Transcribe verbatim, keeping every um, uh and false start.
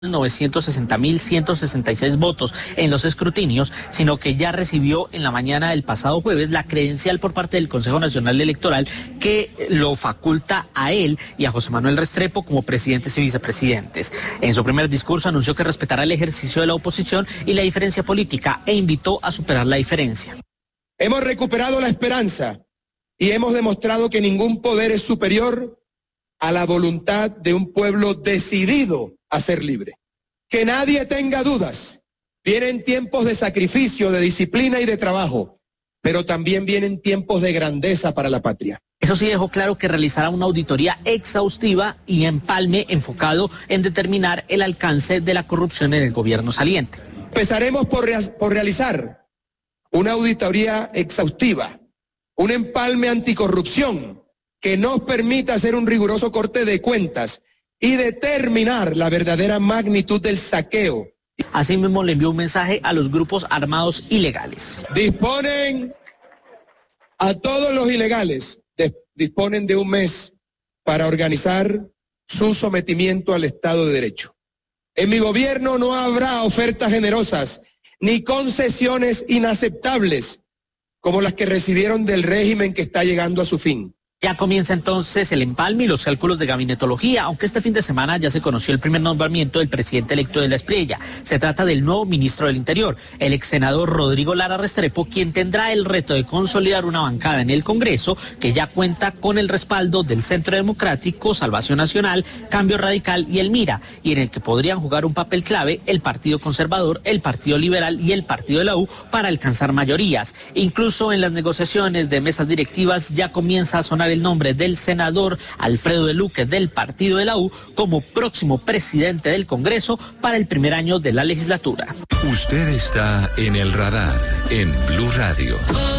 novecientos sesenta mil ciento sesenta y seis votos en los escrutinios, sino que ya recibió en la mañana del pasado jueves la credencial por parte del Consejo Nacional Electoral que lo faculta a él y a José Manuel Restrepo como presidentes y vicepresidentes. En su primer discurso anunció que respetará el ejercicio de la oposición y la diferencia política e invitó a superar la diferencia. Hemos recuperado la esperanza y hemos demostrado que ningún poder es superior a la voluntad de un pueblo decidido a ser libre. Que nadie tenga dudas. Vienen tiempos de sacrificio, de disciplina y de trabajo, pero también vienen tiempos de grandeza para la patria. Eso sí, dejó claro que realizará una auditoría exhaustiva y empalme enfocado en determinar el alcance de la corrupción en el gobierno saliente. Empezaremos por, rea por realizar una auditoría exhaustiva, un empalme anticorrupción que nos permita hacer un riguroso corte de cuentas y determinar la verdadera magnitud del saqueo. Asimismo, le envió un mensaje a los grupos armados ilegales. Disponen a todos los ilegales, de, disponen de un mes para organizar su sometimiento al Estado de Derecho. En mi gobierno no habrá ofertas generosas ni concesiones inaceptables como las que recibieron del régimen que está llegando a su fin. Ya comienza entonces el empalme y los cálculos de gabinetología, aunque este fin de semana ya se conoció el primer nombramiento del presidente electo de la Espriella. Se trata del nuevo ministro del Interior, el ex senador Rodrigo Lara Restrepo, quien tendrá el reto de consolidar una bancada en el Congreso que ya cuenta con el respaldo del Centro Democrático, Salvación Nacional, Cambio Radical y el Mira, y en el que podrían jugar un papel clave el Partido Conservador, el Partido Liberal y el Partido de la U para alcanzar mayorías. Incluso en las negociaciones de mesas directivas ya comienza a sonar el nombre del senador Alfredo de Luque del Partido de la U como próximo presidente del Congreso para el primer año de la legislatura. Usted está en el radar en Blue Radio.